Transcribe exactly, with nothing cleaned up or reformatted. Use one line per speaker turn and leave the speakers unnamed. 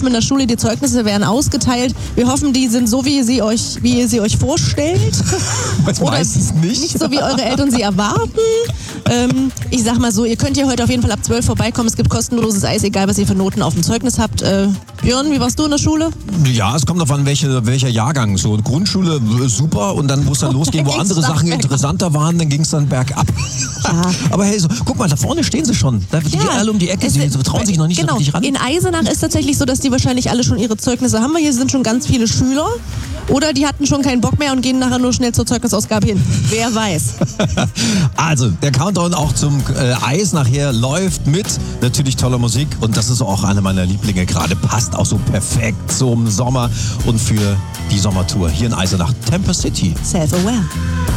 in der Schule, die Zeugnisse werden ausgeteilt. Wir hoffen, die sind so, wie ihr sie euch, wie ihr sie euch vorstellt.
Oder meistens nicht.
Nicht so, wie eure Eltern sie erwarten. Ähm, ich sag mal so, ihr könnt hier heute auf jeden Fall ab zwölf vorbeikommen. Es gibt kostenloses Eis, egal was ihr für Noten auf dem Zeugnis habt. Äh, Björn, wie warst du in der Schule?
Ja, es kommt davon, welche, welcher Jahrgang. So Grundschule super und dann, wo es dann losging, wo andere Sachen interessanter waren, dann ging es dann bergab.
Ja.
Aber hey, so, guck mal, da vorne stehen sie schon. Da die
Ja.
alle um die Ecke,
Es-
sie so trauen sich noch nicht
genau.
so richtig ran.
In Eisenach ist tatsächlich so, dass die wahrscheinlich alle schon ihre Zeugnisse haben, weil hier sind schon ganz viele Schüler. Oder die hatten schon keinen Bock mehr und gehen nachher nur schnell zur Zeugnisausgabe hin. Wer weiß.
Also, der Countdown auch zum äh, Eis nachher läuft mit natürlich toller Musik und das ist auch eine meiner Lieblinge gerade. Passt auch so perfekt zum Sommer und für die Sommertour hier in Eisenach. Temper City.
Self-aware.